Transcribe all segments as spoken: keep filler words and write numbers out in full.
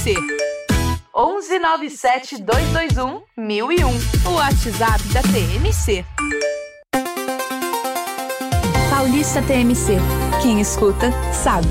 C. onze nove sete dois dois um mil e um. O WhatsApp da T M C. Paulista T M C. Quem escuta, sabe.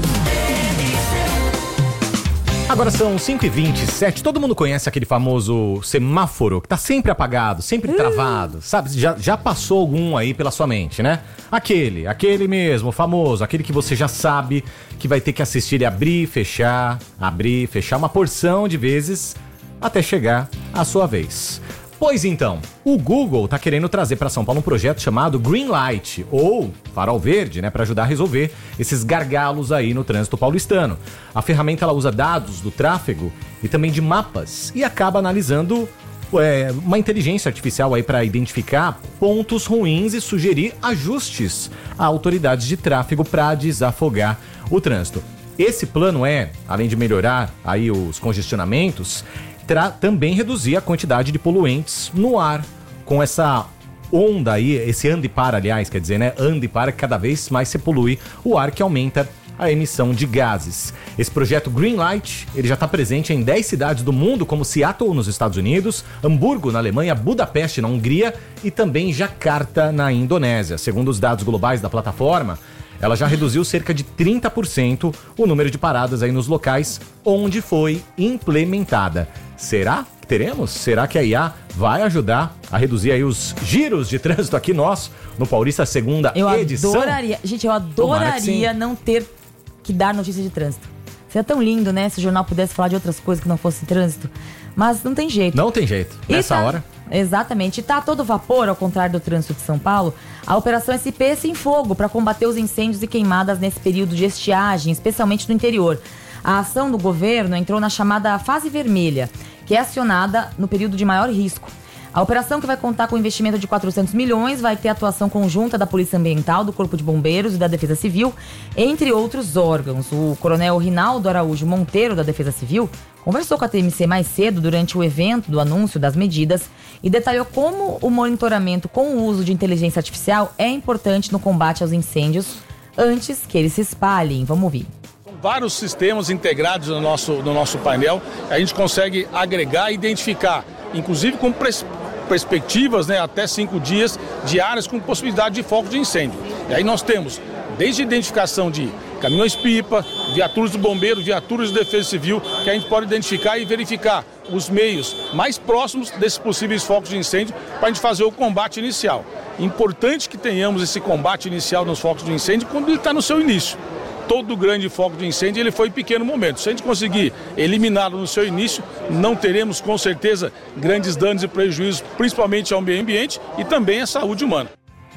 Agora são cinco e vinte e sete. Todo mundo conhece aquele famoso semáforo que tá sempre apagado, sempre travado, sabe? Já, já passou algum aí pela sua mente, né? Aquele, aquele mesmo, famoso, aquele que você já sabe que vai ter que assistir e abrir, fechar, abrir, fechar uma porção de vezes até chegar a sua vez. Pois então, o Google tá querendo trazer para São Paulo um projeto chamado Green Light, ou farol verde, né, para ajudar a resolver esses gargalos aí no trânsito paulistano. A ferramenta ela usa dados do tráfego e também de mapas e acaba analisando é, uma inteligência artificial aí para identificar pontos ruins e sugerir ajustes a autoridades de tráfego para desafogar o trânsito. Esse plano é, além de melhorar aí os congestionamentos, Tra- também reduzir a quantidade de poluentes no ar, com essa onda aí, esse anda e para, aliás, quer dizer, né? Anda e para, que cada vez mais se polui o ar, que aumenta a emissão de gases. Esse projeto Green Light, ele já está presente em dez cidades do mundo, como Seattle, nos Estados Unidos, Hamburgo, na Alemanha, Budapeste, na Hungria e também Jakarta, na Indonésia. Segundo os dados globais da plataforma, ela já reduziu cerca de trinta por cento o número de paradas aí nos locais onde foi implementada. Será que teremos? Será que a I A vai ajudar a reduzir aí os giros de trânsito aqui nós, no Paulista segunda eu edição? Eu adoraria, gente, eu adoraria não ter que dar notícia de trânsito. Seria tão lindo, né, se o jornal pudesse falar de outras coisas que não fosse trânsito. Mas não tem jeito. Não tem jeito, nessa tá, hora. Exatamente. E tá a todo vapor, ao contrário do trânsito de São Paulo, a Operação S P Sem Fogo para combater os incêndios e queimadas nesse período de estiagem, especialmente no interior. A ação do governo entrou na chamada fase vermelha, que é acionada no período de maior risco. A operação, que vai contar com um investimento de quatrocentos milhões, vai ter atuação conjunta da Polícia Ambiental, do Corpo de Bombeiros e da Defesa Civil, entre outros órgãos. O coronel Rinaldo Araújo Monteiro, da Defesa Civil, conversou com a T M C mais cedo durante o evento do anúncio das medidas e detalhou como o monitoramento com o uso de inteligência artificial é importante no combate aos incêndios antes que eles se espalhem. Vamos ouvir. Vários sistemas integrados no nosso, no nosso painel, a gente consegue agregar e identificar, inclusive com pres, perspectivas, né, até cinco dias de áreas com possibilidade de foco de incêndio. E aí nós temos desde a identificação de caminhões-pipa, viaturas do bombeiro, viaturas de defesa civil, que a gente pode identificar e verificar os meios mais próximos desses possíveis focos de incêndio para a gente fazer o combate inicial. Importante que tenhamos esse combate inicial nos focos de incêndio quando ele está no seu início. Todo grande foco de incêndio ele foi em pequeno momento. Se a gente conseguir eliminá-lo no seu início, não teremos com certeza grandes danos e prejuízos, principalmente ao meio ambiente e também à saúde humana.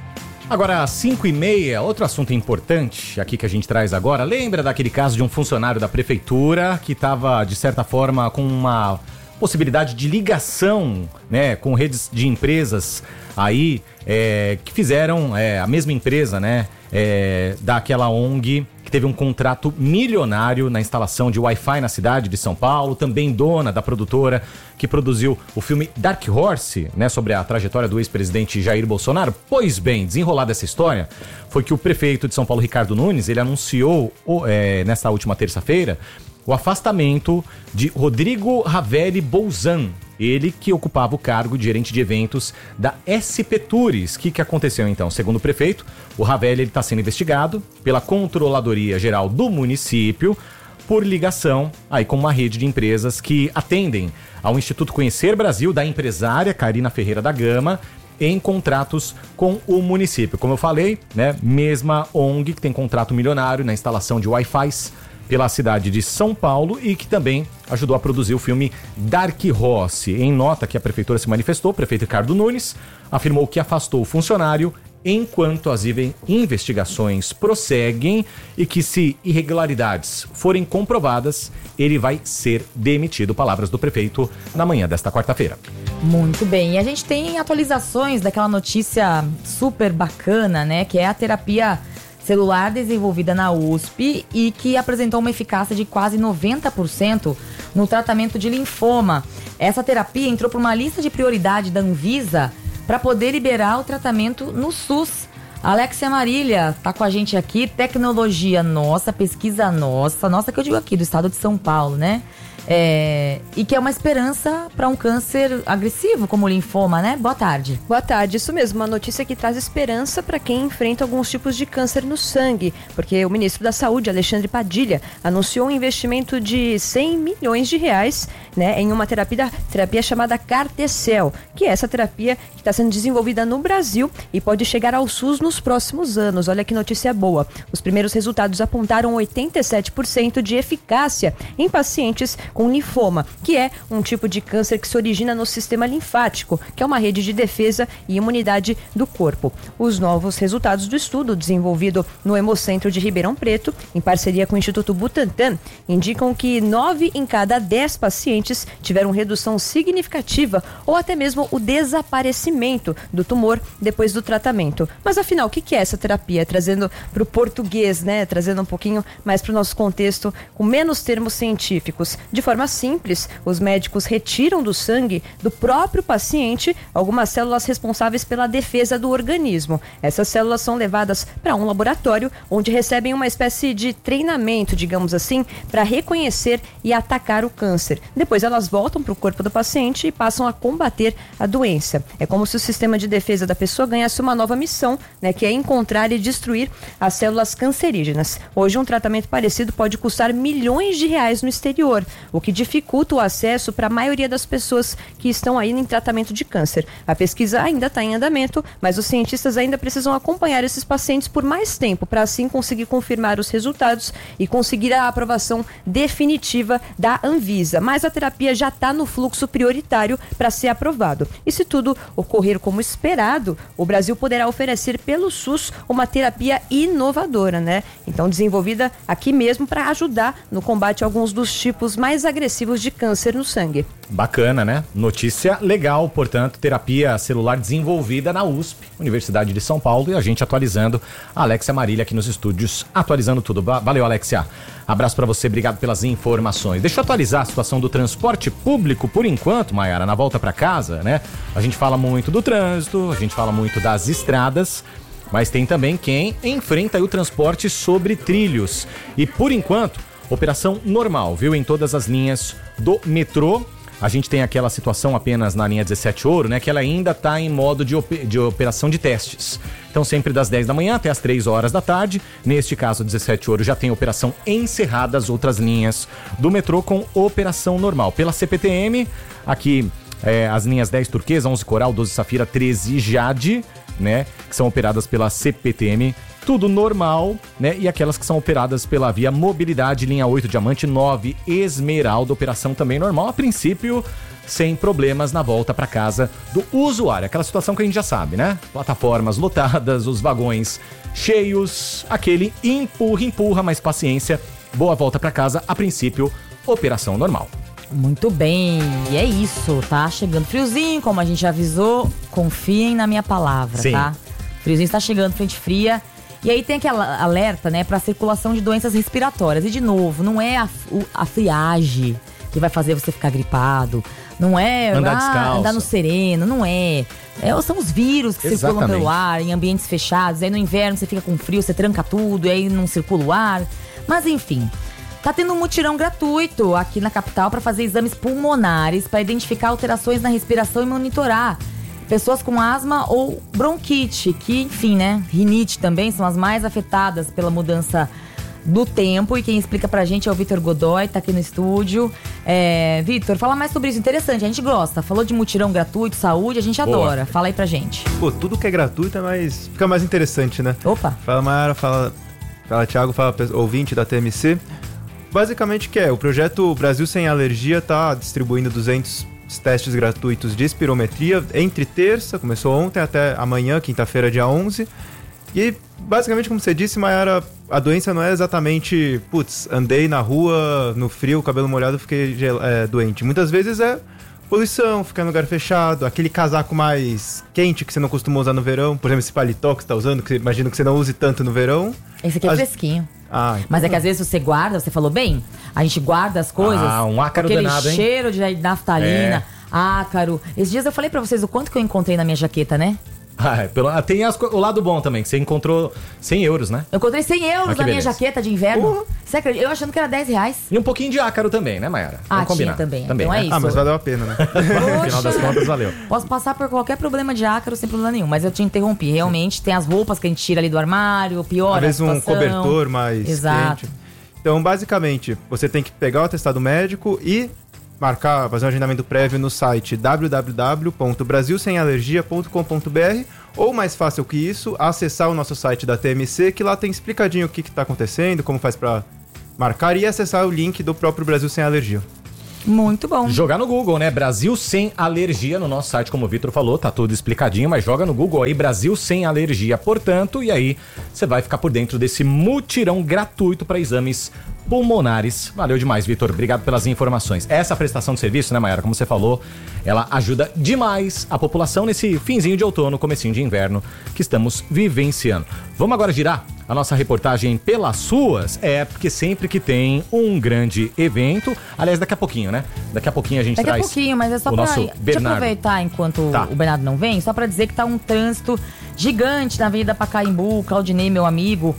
Agora, às cinco e meia, outro assunto importante aqui que a gente traz agora. Lembra daquele caso de um funcionário da prefeitura que estava, de certa forma, com uma possibilidade de ligação, né, com redes de empresas aí é, que fizeram é, a mesma empresa, né, é, daquela O N G que teve um contrato milionário na instalação de Wi-Fi na cidade de São Paulo, também dona da produtora que produziu o filme Dark Horse, né, sobre a trajetória do ex-presidente Jair Bolsonaro. Pois bem, desenrolada essa história, foi que o prefeito de São Paulo, Ricardo Nunes, ele anunciou é, nesta última terça-feira o afastamento de Rodrigo Ravelli Bolzan, ele que ocupava o cargo de gerente de eventos da S P Tours. O que, que aconteceu então? Segundo o prefeito, o Ravelli está sendo investigado pela Controladoria Geral do município por ligação aí com uma rede de empresas que atendem ao Instituto Conhecer Brasil da empresária Karina Ferreira da Gama em contratos com o município. Como eu falei, né, mesma O N G que tem contrato milionário na instalação de Wi-Fis pela cidade de São Paulo e que também ajudou a produzir o filme Dark Horse. Em nota que a prefeitura se manifestou, o prefeito Ricardo Nunes afirmou que afastou o funcionário enquanto as investigações prosseguem e que, se irregularidades forem comprovadas, ele vai ser demitido. Palavras do prefeito na manhã desta quarta-feira. Muito bem, e a gente tem atualizações daquela notícia super bacana, né, que é a terapia celular desenvolvida na U S P e que apresentou uma eficácia de quase noventa por cento no tratamento de linfoma. Essa terapia entrou para uma lista de prioridade da Anvisa para poder liberar o tratamento no SUS. Alexia Marília tá com a gente aqui, tecnologia nossa, pesquisa nossa, nossa que eu digo aqui, do estado de São Paulo, né? É, e que é uma esperança para um câncer agressivo, como o linfoma, né? Boa tarde. Boa tarde, isso mesmo, uma notícia que traz esperança para quem enfrenta alguns tipos de câncer no sangue, porque o ministro da Saúde, Alexandre Padilha, anunciou um investimento de cem milhões de reais, né, em uma terapia, terapia chamada Cartecel, que é essa terapia que está sendo desenvolvida no Brasil e pode chegar ao SUS nos próximos anos. Olha que notícia boa. Os primeiros resultados apontaram oitenta e sete por cento de eficácia em pacientes com linfoma, que é um tipo de câncer que se origina no sistema linfático, que é uma rede de defesa e imunidade do corpo. Os novos resultados do estudo, desenvolvido no Hemocentro de Ribeirão Preto, em parceria com o Instituto Butantan, indicam que nove em cada dez pacientes tiveram redução significativa ou até mesmo o desaparecimento do tumor depois do tratamento. Mas afinal, o que é essa terapia? Trazendo para o português, né? Trazendo um pouquinho mais para o nosso contexto, com menos termos científicos. De forma simples, os médicos retiram do sangue do próprio paciente algumas células responsáveis pela defesa do organismo. Essas células são levadas para um laboratório, onde recebem uma espécie de treinamento, digamos assim, para reconhecer e atacar o câncer. Depois elas voltam para o corpo do paciente e passam a combater a doença. É como se o sistema de defesa da pessoa ganhasse uma nova missão, né, que é encontrar e destruir as células cancerígenas. Hoje, um tratamento parecido pode custar milhões de reais no exterior, o que dificulta o acesso para a maioria das pessoas que estão aí em tratamento de câncer. A pesquisa ainda está em andamento, mas os cientistas ainda precisam acompanhar esses pacientes por mais tempo, para assim conseguir confirmar os resultados e conseguir a aprovação definitiva da Anvisa. Mas a terapia já está no fluxo prioritário para ser aprovado. E se tudo ocorrer como esperado, o Brasil poderá oferecer pelo SUS uma terapia inovadora, né? Então, desenvolvida aqui mesmo para ajudar no combate a alguns dos tipos mais agressivos de câncer no sangue. Bacana, né? Notícia legal, portanto, terapia celular desenvolvida na U S P, Universidade de São Paulo, e a gente atualizando, a Alexia Marília aqui nos estúdios, atualizando tudo. Valeu, Alexia. Abraço pra você, obrigado pelas informações. Deixa eu atualizar a situação do transporte público por enquanto, Maiara, na volta pra casa, né? A gente fala muito do trânsito, a gente fala muito das estradas, mas tem também quem enfrenta aí o transporte sobre trilhos. E por enquanto, operação normal, viu? Em todas as linhas do metrô. A gente tem aquela situação apenas na linha dezessete Ouro, né? Que ela ainda está em modo de, op- de operação de testes. Então, sempre das dez da manhã até as três horas da tarde. Neste caso, dezessete Ouro já tem operação encerrada, as outras linhas do metrô com operação normal. Pela C P T M, aqui é, as linhas dez Turquesa, onze Coral, doze Safira, treze Jade, né? Que são operadas pela C P T M. Tudo normal, né? E aquelas que são operadas pela Via Mobilidade, linha oito Diamante, nove Esmeralda, operação também normal, a princípio sem problemas na volta para casa do usuário. Aquela situação que a gente já sabe, né? Plataformas lotadas, os vagões cheios, aquele empurra, empurra, mas paciência, boa volta para casa, a princípio, operação normal. Muito bem, e é isso, tá? Chegando friozinho, como a gente avisou, confiem na minha palavra, Sim. tá? Friozinho está chegando, frente fria. E aí tem aquela alerta, né, para circulação de doenças respiratórias. E de novo, não é a, a friagem que vai fazer você ficar gripado. Não é andar, ah, descalço. andar no sereno, não é. é. São os vírus que Exatamente. circulam pelo ar, em ambientes fechados. Aí no inverno você fica com frio, você tranca tudo, e aí não circula o ar. Mas enfim, tá tendo um mutirão gratuito aqui na capital para fazer exames pulmonares, para identificar alterações na respiração e monitorar pessoas com asma ou bronquite, que, enfim, né, rinite também, são as mais afetadas pela mudança do tempo. E quem explica pra gente é o Vitor Godoy, tá aqui no estúdio. É, Vitor, fala mais sobre isso, interessante, a gente gosta. Falou de mutirão gratuito, saúde, a gente Boa. adora. Fala aí pra gente. Pô, tudo que é gratuito é mais, fica mais interessante, né? Opa. Fala, Mayara, fala, fala Thiago, fala ouvinte da T M C. Basicamente, o que é? O projeto Brasil Sem Alergia tá distribuindo duzentos testes gratuitos de espirometria entre terça, começou ontem, até amanhã, quinta-feira, dia onze. E, basicamente, como você disse, Mayara, a doença não é exatamente, putz, andei na rua, no frio, cabelo molhado, fiquei é, doente. Muitas vezes é poluição, ficar em lugar fechado, aquele casaco mais quente que você não costuma usar no verão. Por exemplo, esse paletó que você tá usando, que você imagina que você não use tanto no verão. Esse aqui é As... fresquinho. Ah, então... Mas é que às vezes você guarda, você falou bem, a gente guarda as coisas. Ah, um ácaro aquele danado, hein? cheiro de naftalina, é. ácaro. Esses dias eu falei pra vocês o quanto que eu encontrei na minha jaqueta, né? Ah, é, pelo, ah, tem as, o lado bom também, que você encontrou cem euros, né? Eu encontrei cem euros Ah, que na minha beleza. jaqueta de inverno. Uhum. Você acredita? Eu achando que era dez reais. E um pouquinho de ácaro também, né, Mayara? Ah, Vamos combinar. tinha também. também Então é né? isso. Ah, mas valeu a pena, né? No final das contas, valeu. Posso passar por qualquer problema de ácaro sem problema nenhum, mas eu te interrompi. Realmente, tem as roupas que a gente tira ali do armário, piora Às vezes a um situação. cobertor mais Exato. quente. Então, basicamente, você tem que pegar o atestado médico e marcar, fazer um agendamento prévio no site w w w ponto brasil sem alergia ponto com ponto b r ou, mais fácil que isso, acessar o nosso site da T M C, que lá tem explicadinho o que está acontecendo, como faz para marcar e acessar o link do próprio Brasil Sem Alergia. Muito bom. Jogar no Google, né? Brasil Sem Alergia no nosso site, como o Vitor falou, tá tudo explicadinho, mas joga no Google aí, Brasil Sem Alergia, portanto, e aí você vai ficar por dentro desse mutirão gratuito para exames pulmonares. Valeu demais, Vitor. Obrigado pelas informações. Essa prestação de serviço, né, Mayara, como você falou, ela ajuda demais a população nesse finzinho de outono, comecinho de inverno que estamos vivenciando. Vamos agora girar a nossa reportagem pelas ruas, é porque sempre que tem um grande evento, aliás, daqui a pouquinho, né? Daqui a pouquinho a gente Daqui traz a pouquinho, mas é só o pra nosso te Bernardo. aproveitar enquanto Tá. o Bernardo não vem, só pra dizer que tá um trânsito gigante na Avenida Pacaembu, Claudinei, meu amigo,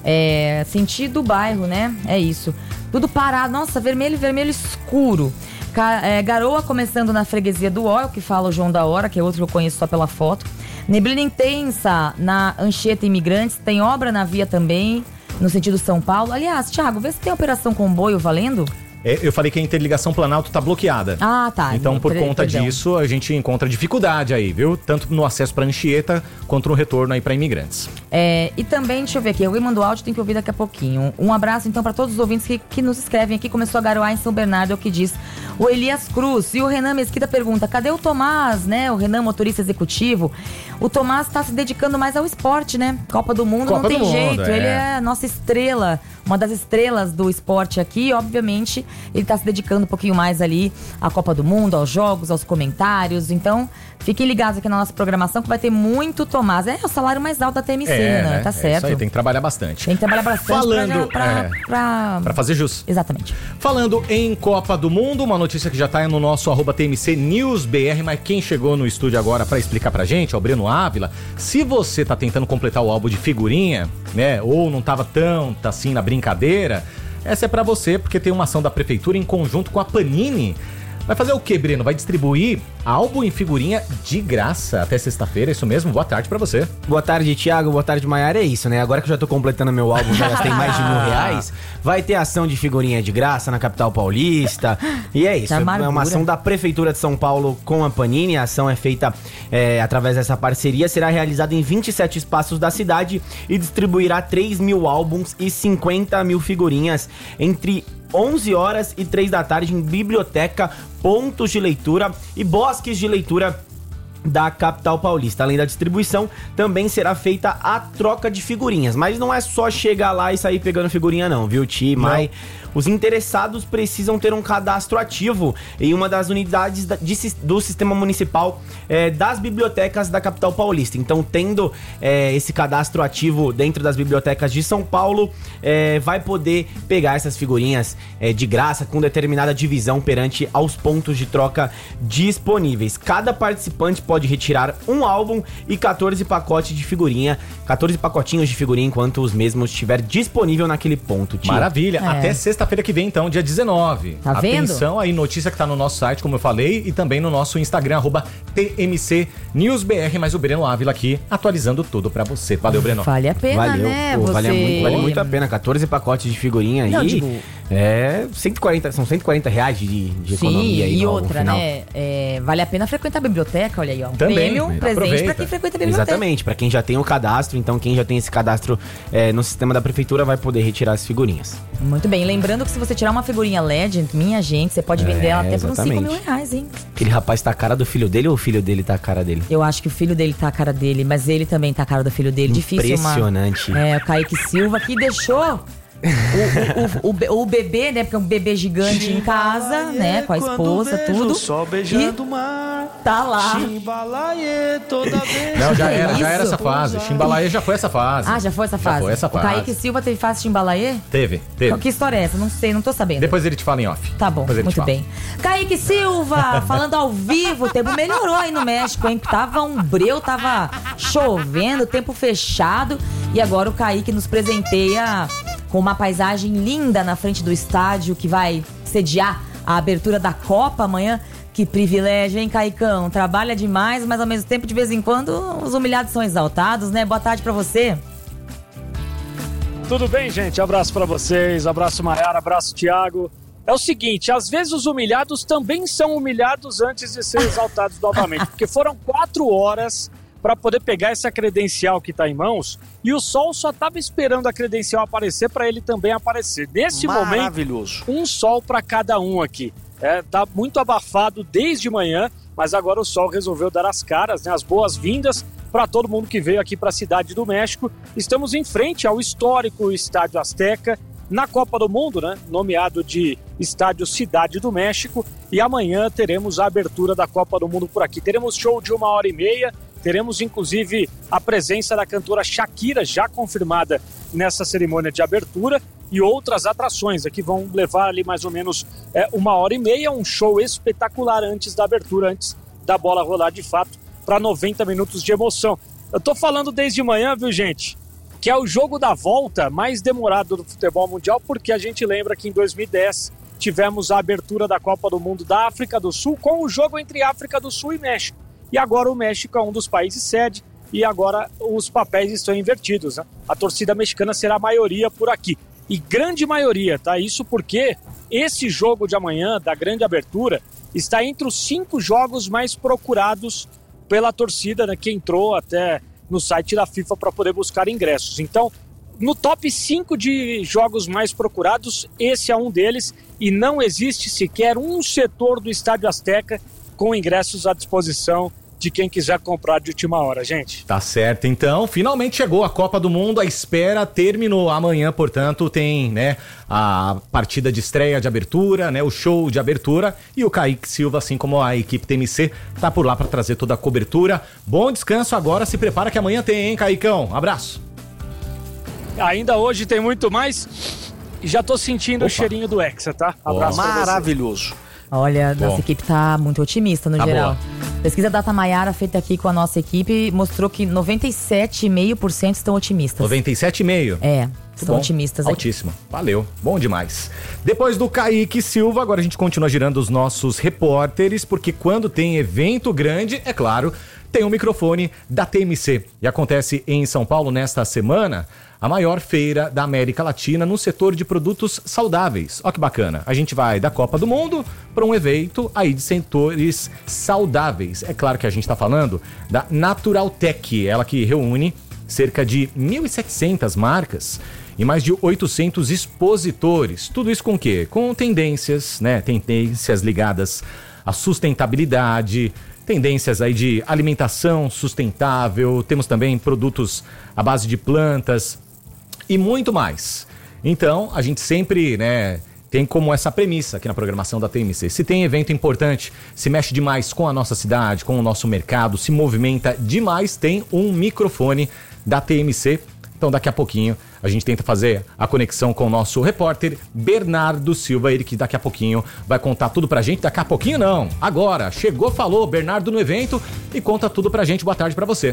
é, sentido bairro, né? É isso. Tudo parado, nossa, vermelho, vermelho escuro. Ca- é, garoa começando na freguesia do Ó, que fala o João da Hora, que é outro que eu conheço só pela foto. Neblina intensa na Anchieta Imigrantes, tem obra na via também, no sentido São Paulo. Aliás, Thiago, vê se tem operação comboio valendo. É, eu falei que a interligação Planalto tá bloqueada. Ah, tá. Então, por Per- conta perdão. disso, a gente encontra dificuldade aí, viu? Tanto no acesso para Anchieta, quanto no retorno aí para imigrantes. É, e também, deixa eu ver aqui, alguém mandou áudio, tem que ouvir daqui a pouquinho. Um abraço, então, para todos os ouvintes que, que nos escrevem aqui. Começou a garoar em São Bernardo, é o que diz o Elias Cruz. E o Renan Mesquita pergunta, cadê o Tomás, né? O Renan, motorista executivo. O Tomás tá se dedicando mais ao esporte, né? Copa do Mundo Copa não tem do Mundo, jeito. é. Ele é a nossa estrela, uma das estrelas do esporte aqui. E, obviamente, ele tá se dedicando um pouquinho mais ali à Copa do Mundo, aos jogos, aos comentários. Então, fiquem ligados aqui na nossa programação que vai ter muito Tomás. É o salário mais alto da T M C, né? Tá É certo. isso aí, tem que trabalhar bastante. Tem que trabalhar bastante Falando, pra, pra, é. pra- Pra fazer jus. Exatamente. Falando em Copa do Mundo, uma notícia que já tá no nosso arroba T M C News B R, mas quem chegou no estúdio agora pra explicar pra gente é o Breno Ávila. Se você tá tentando completar o álbum de figurinha, né, ou não tava tão tá assim na brincadeira, essa é pra você, porque tem uma ação da prefeitura em conjunto com a Panini. Vai fazer o quê, Breno? Vai distribuir álbum em figurinha de graça até sexta-feira, isso mesmo? Boa tarde pra você. Boa tarde, Thiago. Boa tarde, Maiara. É isso, né? Agora que eu já tô completando meu álbum, já gastei mais de mil reais. Vai ter ação de figurinha de graça na capital paulista. E é isso. Que É amargura. uma ação da Prefeitura de São Paulo com a Panini. A ação é feita é, através dessa parceria. Será realizada em vinte e sete espaços da cidade e distribuirá três mil álbuns e cinquenta mil figurinhas entre onze horas e três da tarde em biblioteca, pontos de leitura e bosques de leitura da capital paulista. Além da distribuição, também será feita a troca de figurinhas. Mas não é só chegar lá e sair pegando figurinha não, viu, Ti, Mai? Os interessados precisam ter um cadastro ativo em uma das unidades da- de sis- do sistema municipal eh, das bibliotecas da capital paulista. Então, tendo eh, esse cadastro ativo dentro das bibliotecas de São Paulo, eh, vai poder pegar essas figurinhas eh, de graça com determinada divisão perante aos pontos de troca disponíveis. Cada participante pode retirar um álbum e quatorze pacotes de figurinha, quatorze pacotinhos de figurinha enquanto os mesmos estiver disponível naquele ponto. Tia. Maravilha. É. Até sexta-feira que vem, então, dia dezenove. Tá vendo? Atenção aí, notícia que tá no nosso site, como eu falei, e também no nosso Instagram, arroba T M C News B R, mas o Breno Ávila aqui atualizando tudo pra você. Valeu, Breno. Vale a pena, Valeu, né? pô, você... vale, muito, vale muito a pena. quatorze pacotes de figurinha aí. Não, digo- É, cento e quarenta, são cento e quarenta reais de, de Sim, economia aí e no outra, final. né? É, vale a pena frequentar a biblioteca, olha aí, ó. Um Também, prêmio, um presente aproveita. pra quem frequenta a biblioteca. Exatamente, pra quem já tem o cadastro, então quem já tem esse cadastro é, no sistema da prefeitura vai poder retirar as figurinhas. Muito bem, lembrando que se você tirar uma figurinha L E D, minha gente, você pode vender É, ela até por uns cinco exatamente. mil reais, hein? Aquele rapaz tá a cara do filho dele ou o filho dele tá a cara dele? Eu acho que o filho dele tá a cara dele, mas ele também tá a cara do filho dele. Difícil uma... Impressionante. É, o Kaique Silva que deixou o, o, o, o, be- o bebê, né? Porque é um bebê gigante em casa, né? Com a esposa, tudo. Só beijando o mar. Tá lá. Chimbalaê toda vez. Não, já Que era, já isso? era essa fase. Chimbalaê já foi essa fase. Ah, já foi essa fase? Já foi essa fase. O Kaique Silva teve fase Chimbalaê? Teve, teve. Que história é essa? Não sei, não tô sabendo. Depois ele te fala em off. Tá bom, Depois ele te muito fala. bem. Kaique Silva, falando ao vivo, o tempo melhorou aí no México, hein? Tava um breu, tava chovendo, tempo fechado. E agora o Kaique nos presenteia com uma paisagem linda na frente do estádio que vai sediar a abertura da Copa amanhã. Que privilégio, hein, Caicão? Trabalha demais, mas ao mesmo tempo, de vez em quando, os humilhados são exaltados, né? Boa tarde pra você. Tudo bem, gente? Abraço pra vocês, abraço Maiara, abraço Thiago. É o seguinte, às vezes os humilhados também são humilhados antes de ser exaltados novamente, porque foram quatro horas para poder pegar essa credencial que tá em mãos e o sol só tava esperando a credencial aparecer para ele também aparecer. Nesse Maravilhoso. momento, um sol para cada um aqui. É, tá muito abafado desde manhã, mas agora o sol resolveu dar as caras, né, as boas-vindas para todo mundo que veio aqui para a Cidade do México. Estamos em frente ao histórico Estádio Azteca, na Copa do Mundo, né, nomeado de Estádio Cidade do México, e amanhã teremos a abertura da Copa do Mundo por aqui. Teremos show de uma hora e meia, teremos inclusive a presença da cantora Shakira, já confirmada nessa cerimônia de abertura, e outras atrações que vão levar ali mais ou menos é, uma hora e meia, um show espetacular antes da abertura, antes da bola rolar de fato, para noventa minutos de emoção. Eu tô falando desde manhã, viu, gente, que é o jogo da volta mais demorado do futebol mundial, porque a gente lembra que em dois mil e dez tivemos a abertura da Copa do Mundo da África do Sul, com o jogo entre África do Sul e México. E agora o México é um dos países sede, e agora os papéis estão invertidos, né? A torcida mexicana será a maioria por aqui. E grande maioria, tá? Isso porque esse jogo de amanhã, da grande abertura, está entre os cinco jogos mais procurados pela torcida, né, que entrou até no site da FIFA para poder buscar ingressos. Então, no top cinco de jogos mais procurados, esse é um deles, e não existe sequer um setor do Estádio Azteca com ingressos à disposição de quem quiser comprar de última hora, gente. Tá certo, então, finalmente chegou a Copa do Mundo, a espera terminou. Amanhã, portanto, tem, né, a partida de estreia de abertura, né, o show de abertura, e o Kaique Silva, assim como a equipe T M C, tá por lá para trazer toda a cobertura. Bom descanso agora, se prepara que amanhã tem, hein, Caicão? Abraço. Ainda hoje tem muito mais, e já tô sentindo Opa. o cheirinho do Hexa, tá? Abraço. Maravilhoso. Olha, Bom. nossa equipe tá muito otimista no Tá geral. boa. Pesquisa Data Maiara feita aqui com a nossa equipe mostrou que noventa e sete vírgula cinco por cento estão otimistas. noventa e sete vírgula cinco por cento? É, estão Bom, otimistas aqui. altíssimo. Valeu, bom demais. Depois do Kaique Silva, agora a gente continua girando os nossos repórteres, porque quando tem evento grande, é claro, tem um microfone da T M C. E acontece em São Paulo nesta semana a maior feira da América Latina no setor de produtos saudáveis. Ó que bacana, a gente vai da Copa do Mundo para um evento aí de setores saudáveis. É claro que a gente está falando da Naturaltech, ela que reúne cerca de mil e setecentas marcas e mais de oitocentos expositores. Tudo isso com o quê? Com tendências, né? Tendências ligadas à sustentabilidade, tendências aí de alimentação sustentável, temos também produtos à base de plantas e muito mais. Então, a gente sempre, né, tem como essa premissa aqui na programação da T M C. Se tem evento importante, se mexe demais com a nossa cidade, com o nosso mercado, se movimenta demais, tem um microfone da T M C. Então, daqui a pouquinho, a gente tenta fazer a conexão com o nosso repórter Bernardo Silva, ele que daqui a pouquinho vai contar tudo pra gente. Daqui a pouquinho não, agora, chegou, falou, Bernardo no evento e conta tudo pra gente. Boa tarde pra você.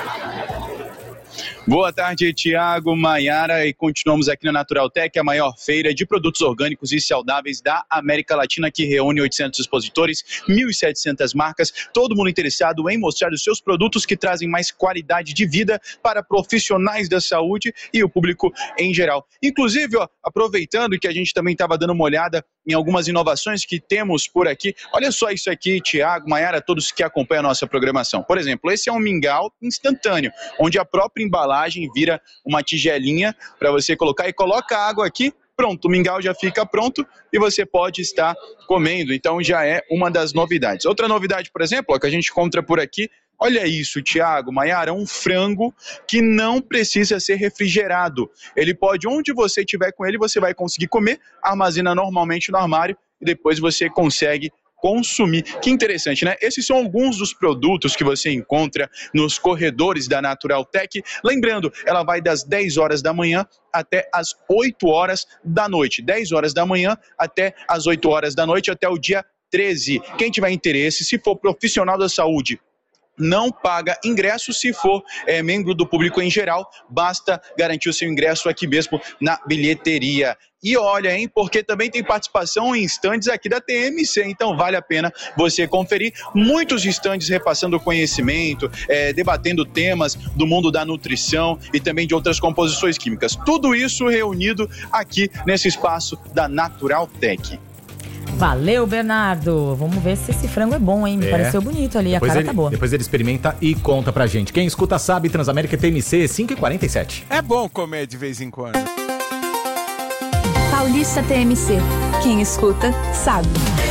Boa tarde, Thiago, Maiara, e continuamos aqui na Naturaltech, a maior feira de produtos orgânicos e saudáveis da América Latina, que reúne oitocentos expositores, mil e setecentas marcas, todo mundo interessado em mostrar os seus produtos que trazem mais qualidade de vida para profissionais da saúde e o público em geral. Inclusive, ó, aproveitando que a gente também estava dando uma olhada em algumas inovações que temos por aqui, olha só isso aqui, Thiago, Maiara, todos que acompanham a nossa programação. Por exemplo, esse é um mingau instantâneo, onde a própria embalagem vira uma tigelinha para você colocar e coloca a água aqui, pronto, o mingau já fica pronto e você pode estar comendo, então já é uma das novidades. Outra novidade, por exemplo, ó, que a gente encontra por aqui, olha isso, Thiago, Maiara, um frango que não precisa ser refrigerado. Ele pode, onde você estiver com ele, você vai conseguir comer, armazena normalmente no armário e depois você consegue consumir. Que interessante, né? Esses são alguns dos produtos que você encontra nos corredores da Naturaltech. Lembrando, ela vai das dez horas da manhã até as oito horas da noite. dez horas da manhã até as oito horas da noite, até o dia treze. Quem tiver interesse, se for profissional da saúde, não paga ingresso. Se for é, membro do público em geral, basta garantir o seu ingresso aqui mesmo na bilheteria. E olha, hein, porque também tem participação em estandes aqui da T M C, então vale a pena você conferir. Muitos estandes repassando conhecimento, é, debatendo temas do mundo da nutrição e também de outras composições químicas. Tudo isso reunido aqui nesse espaço da Naturaltech. Valeu, Bernardo. Vamos ver se esse frango é bom, hein? Me é. pareceu bonito ali, depois a cara ele, tá boa. Depois ele experimenta e conta pra gente. Quem escuta sabe, Transamérica T M C cinco e quarenta e sete. É bom comer de vez em quando. Paulista T M C. Quem escuta sabe.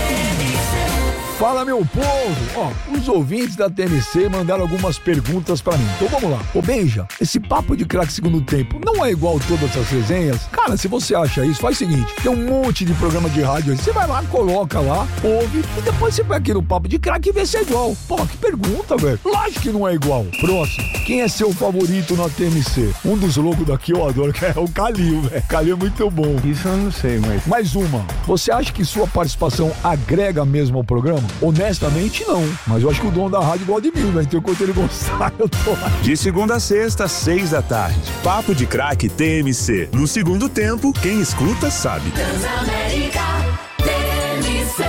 Fala, meu povo! Ó, os ouvintes da T M C mandaram algumas perguntas pra mim. Então vamos lá. Ô, Benja, esse papo de craque segundo tempo não é igual todas as resenhas? Cara, se você acha isso, faz o seguinte. Tem um monte de programa de rádio aí. Você vai lá, coloca lá, ouve e depois você vai aqui no papo de craque e vê se é igual. Pô, que pergunta, velho. Lógico que não é igual. Próximo. Quem é seu favorito na T M C? Um dos loucos daqui eu adoro, que é o Calil, velho. Calil é muito bom. Isso eu não sei, mas... Mais uma. Você acha que sua participação agrega mesmo ao programa? Honestamente, não. Mas eu acho que o dono da rádio gosta de mim, né? Então, enquanto ele gostar, eu tô lá. De segunda a sexta, seis da tarde. Papo de Craque T M C. No segundo tempo, quem escuta sabe. Transamérica T M C.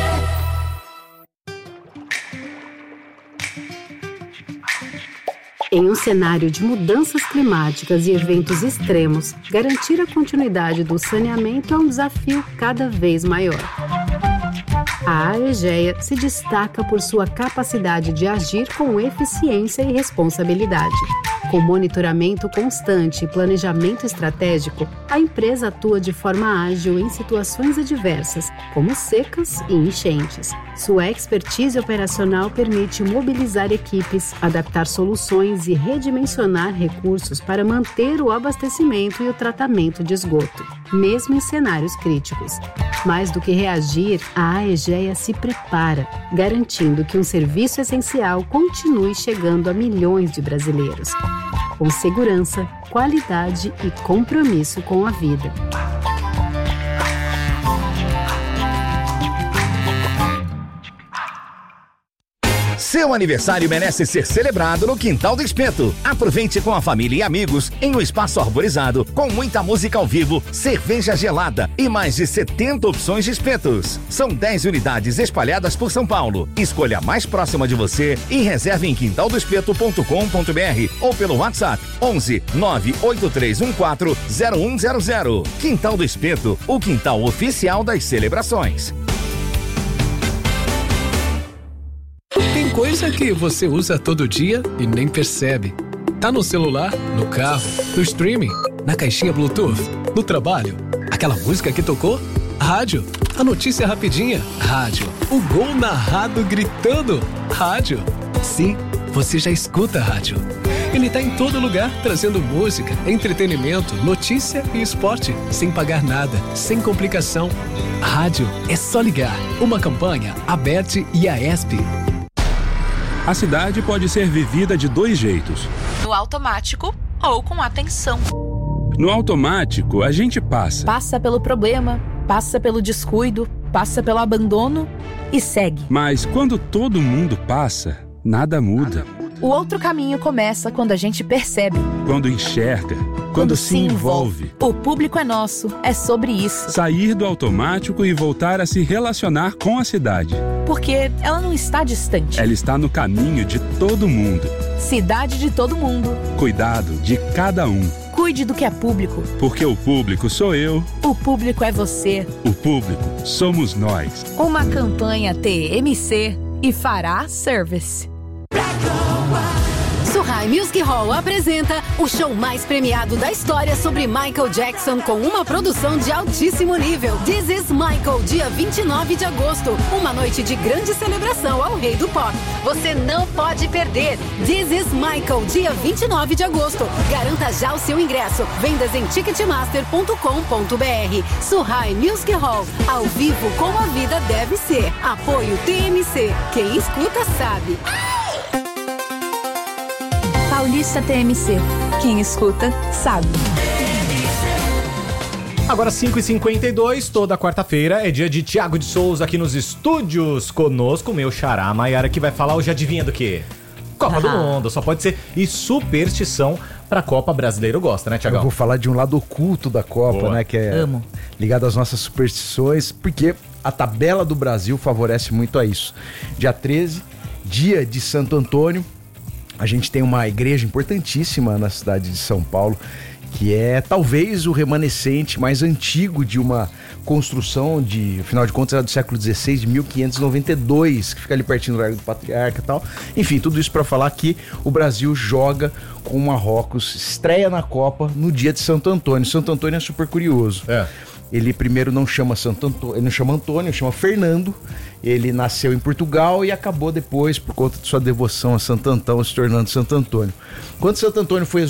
Em um cenário de mudanças climáticas e eventos extremos, garantir a continuidade do saneamento é um desafio cada vez maior. A Aegea se destaca por sua capacidade de agir com eficiência e responsabilidade. Com monitoramento constante e planejamento estratégico, a empresa atua de forma ágil em situações adversas, como secas e enchentes. Sua expertise operacional permite mobilizar equipes, adaptar soluções e redimensionar recursos para manter o abastecimento e o tratamento de esgoto, mesmo em cenários críticos. Mais do que reagir, a Aegea se prepara, garantindo que um serviço essencial continue chegando a milhões de brasileiros. Com segurança, qualidade e compromisso com a vida. Seu aniversário merece ser celebrado no Quintal do Espeto. Aproveite com a família e amigos em um espaço arborizado, com muita música ao vivo, cerveja gelada e mais de setenta opções de espetos. São dez unidades espalhadas por São Paulo. Escolha a mais próxima de você e reserve em quintal do espeto ponto com ponto b r ou pelo WhatsApp onze nove oito três um quatro zero um zero zero. Quintal do Espeto, o quintal oficial das celebrações. Tem coisa que você usa todo dia e nem percebe. Tá no celular, no carro, no streaming, na caixinha Bluetooth, no trabalho. Aquela música que tocou? Rádio. A notícia rapidinha? Rádio. O gol narrado gritando? Rádio. Sim, você já escuta a rádio. Ele tá em todo lugar, trazendo música, entretenimento, notícia e esporte, sem pagar nada, sem complicação. Rádio é só ligar. Uma campanha, Aberte e Aesp. A cidade pode ser vivida de dois jeitos. No automático ou com atenção. No automático, a gente passa. Passa pelo problema, passa pelo descuido, passa pelo abandono e segue. Mas quando todo mundo passa, nada muda. O outro caminho começa quando a gente percebe. Quando enxerga. Quando, quando se envolve. envolve. O público é nosso, é sobre isso. Sair do automático e voltar a se relacionar com a cidade. Porque ela não está distante. Ela está no caminho de todo mundo. Cidade de todo mundo. Cuidado de cada um. Cuide do que é público. Porque o público sou eu. O público é você. O público somos nós. Uma campanha T M C e Fará Service. Surrai Music Hall apresenta o show mais premiado da história sobre Michael Jackson com uma produção de altíssimo nível. This is Michael, dia vinte e nove de agosto. Uma noite de grande celebração ao rei do pop. Você não pode perder. This is Michael, dia vinte e nove de agosto. Garanta já o seu ingresso. Vendas em ticketmaster ponto com ponto b r. Surrai Music Hall, ao vivo como a vida deve ser. Apoio T M C. Quem escuta sabe. Paulista T M C. Quem escuta, sabe. Agora cinco e cinquenta e dois, toda quarta-feira é dia de Thiago de Souza aqui nos estúdios. Conosco, meu xará Maiara, que vai falar hoje, adivinha do quê? Copa ah. do Mundo, só pode ser. E superstição pra Copa brasileiro gosta, né, Thiagão? Eu vou falar de um lado oculto da Copa, Boa. né, que é Amo. ligado às nossas superstições, porque a tabela do Brasil favorece muito a isso. Dia treze, dia de Santo Antônio. A gente tem uma igreja importantíssima na cidade de São Paulo, que é talvez o remanescente mais antigo de uma construção de, afinal de contas, era do século dezesseis, de mil quinhentos e noventa e dois, que fica ali pertinho do Largo do Patriarca e tal. Enfim, tudo isso para falar que o Brasil joga com o Marrocos, estreia na Copa no dia de Santo Antônio. Santo Antônio é super curioso. É. Ele primeiro não chama Santo Antônio, ele não chama Antônio, chama Fernando. Ele nasceu em Portugal e acabou depois, por conta de sua devoção a Santo Antão, se tornando Santo Antônio. Quando Santo Antônio foi